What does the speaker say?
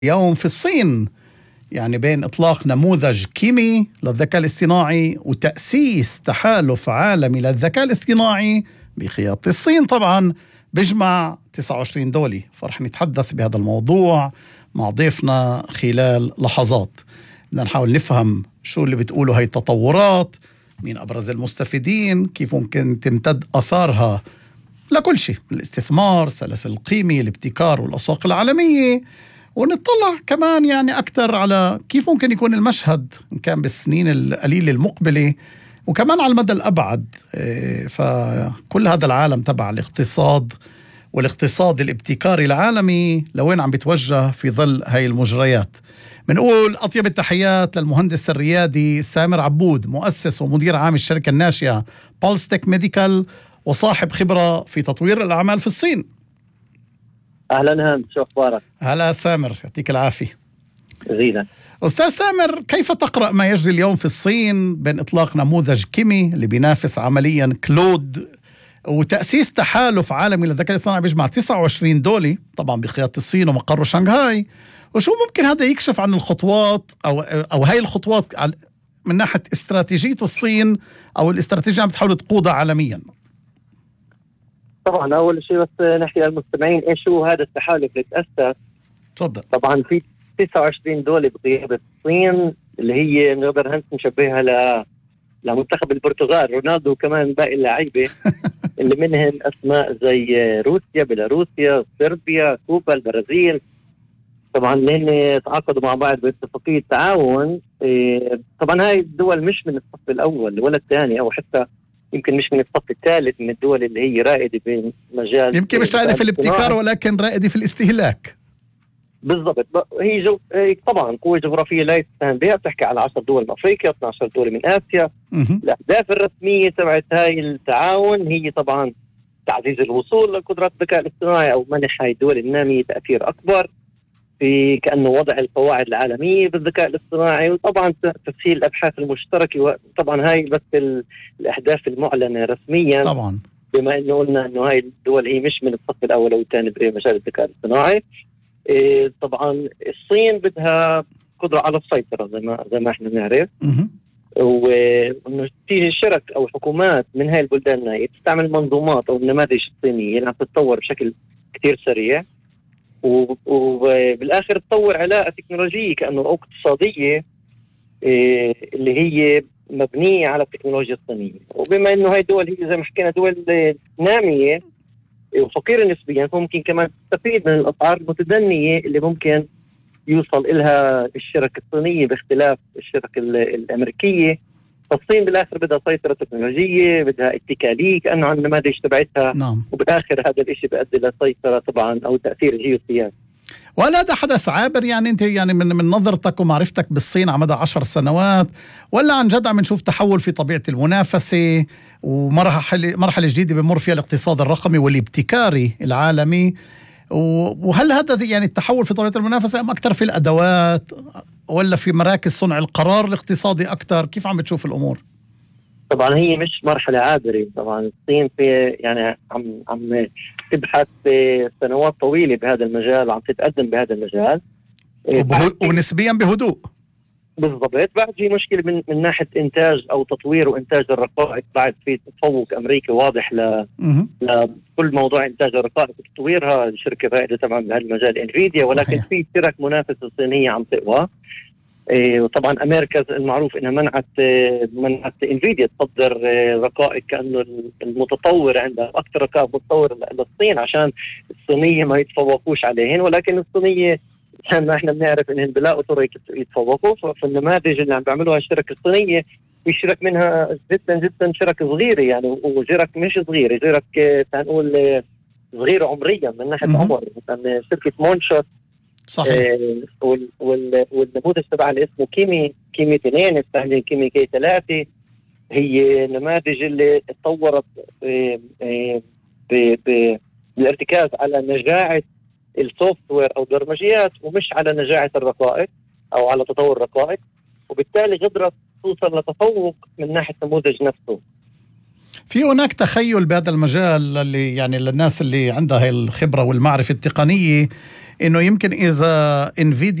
يوم في الصين، يعني بين إطلاق نموذج كيمي للذكاء الاصطناعي وتأسيس تحالف عالمي للذكاء الاصطناعي بقيادة الصين طبعا بيجمع 29 دولة. فرح نتحدث بهذا الموضوع مع ضيفنا خلال لحظات. بدنا نحاول نفهم شو اللي بتقوله هاي التطورات، مين أبرز المستفيدين، كيف ممكن تمتد أثارها لكل شيء من الاستثمار، سلاسل القيمة، الابتكار والأسواق العالمية. ونطلع كمان يعني أكثر على كيف ممكن يكون المشهد إن كان بالسنين القليلة المقبلة وكمان على المدى الأبعد. فكل هذا العالم تبع الاقتصاد والاقتصاد الابتكاري العالمي لوين عم بيتوجه في ظل هاي المجريات. بنقول أطيب التحيات للمهندس الريادي سامر عبود، مؤسس ومدير عام الشركة الناشئة بالستك ميديكال وصاحب خبرة في تطوير الأعمال في الصين. أهلا هند، شو أخبارك؟ هلا سامر، يعطيك العافية. زينة. أستاذ سامر، كيف تقرأ ما يجري اليوم في الصين بين إطلاق نموذج كيمي اللي بينافس عمليا كلود وتأسيس تحالف عالمي للذكاء الاصطناعي بيجمع 29 دولة طبعا بقيادة الصين ومقره شنغهاي، وشو ممكن هذا يكشف عن الخطوات أو هاي الخطوات من ناحية استراتيجية الصين أو الاستراتيجية عم بتحاول تقودها عالميا؟ طبعا أول شيء بس نحكي للمستمعين إيش هو هذا التحالف اللي تأسس. تفضل. طبعا في 29 دولة بقيادة الصين اللي هي نقدر هند نشبهها لمنتخب البرتغال، رونالدو وكمان باقي اللعيبة اللي منهم أسماء زي روسيا، بيلاروسيا، صربيا، كوبا، البرازيل. طبعا لأن تعاقدوا مع بعض باتفاقية تعاون. طبعا هاي الدول مش من الصف الأول ولا الثاني أو حتى يمكن مش من الصف الثالث من الدول اللي هي رائدة بمجال، يمكن مش رائدة في الابتكار ولكن رائدة في الاستهلاك. بالضبط. هي طبعا قوة جغرافية لا يستهان بها، بتحكي على 10 دول من أفريقيا، 12 دولة من آسيا. الأهداف الرسمية تبعت هاي التعاون هي طبعا تعزيز الوصول لقدرات الذكاء الاصطناعي أو منح هاي الدول النامية تأثير أكبر في كأنه وضع القواعد العالمية بالذكاء الاصطناعي، وطبعا تسهيل الأبحاث المشتركة. وطبعا هاي بس الأهداف المعلنة رسميا طبعا، بما إنه قلنا إنه هاي الدول هي مش من الصف الأول أو الثاني بمجال الذكاء الاصطناعي. طبعا الصين بدها قدرة على السيطرة زي ما احنا نعرف، وإنه تيجي شرك أو حكومات من هاي البلدان تستعمل منظومات أو النماذج الصينية اللي عم تتطور بشكل كتير سريع، وبالآخر تطور علاقة تكنولوجية كأنه أو اقتصادية اللي هي مبنية على التكنولوجيا الصينية. وبما إنه هاي الدول هي زي ما حكينا دول نامية وفقيرة نسبيا، فممكن كمان تستفيد من الأسعار المتدنية اللي ممكن يوصل إلها الشركة الصينية باختلاف الشركة الأمريكية. فالصين بالآخر بدها سيطرة تكنولوجية، بدها اتكالية كأنه عن النماذج تبعتها. نعم. وبالآخر هذا الإشي بيؤدي لسيطرة طبعا أو تأثير جيوسياسي. ولا هذا حدث عابر؟ يعني أنت يعني من نظرتك ومعرفتك بالصين على مدى 10 سنوات، ولا عن جد عم نشوف تحول في طبيعة المنافسة ومرحلة جديدة بمر فيها الاقتصاد الرقمي والابتكاري العالمي؟ وهل هذا يعني التحول في طبيعة المنافسة أم أكثر في الأدوات ولا في مراكز صنع القرار الاقتصادي أكثر؟ كيف عم بتشوف الأمور؟ طبعا هي مش مرحلة عابرة. طبعا الصين في يعني عم تبحث سنوات طويلة بهذا المجال وعم تتقدم بهذا المجال ونسبيا بهدوء. بالضبط. بعد في مشكلة من ناحية إنتاج أو تطوير وإنتاج الرقائق. بعد في تفوق أمريكي واضح لكل موضوع إنتاج الرقائق وتطويرها. الشركة رائدة طبعا بهذا المجال انفيديا، ولكن صحيح. في شرك منافسة صينية عم تقوى. وطبعا أمريكا المعروف إنها منعت انفيديا تصدر رقائق كأنه المتطور عندها أكثر رقائق متطورة للصين عشان الصينية ما يتفوقوش عليهن. ولكن الصينية ما احنا بنعرف انهم بلاقوا طرق يتفوقوا. فالنماذج اللي عم بيعملوها الشركة الصينية في شرك منها جدا جدا شرك صغيرة يعني، وشرك مش صغيرة، شرك تنقول صغيرة عمريا من ناحية عمر. مثلا شركة مونشوت صحيح. والنموذج تبع اللي اسمه كيمي 2 الثاني كيمي كي 3 هي نماذج اللي اتطورت بالارتكاز على نجاعة السوفت وير أو البرمجيات ومش على نجاعة الرقائق أو على تطور الرقائق، وبالتالي قدرت توصل لتفوق من ناحية النموذج نفسه. في هناك تخيل بهذا المجال اللي يعني للناس اللي عندها الخبرة والمعرفة التقنية انه يمكن اذا انفيديا